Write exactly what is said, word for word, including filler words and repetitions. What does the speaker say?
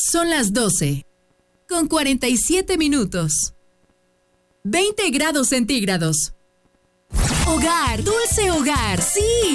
Son las doce, con cuarenta y siete minutos. veinte grados centígrados. Hogar, dulce hogar, sí.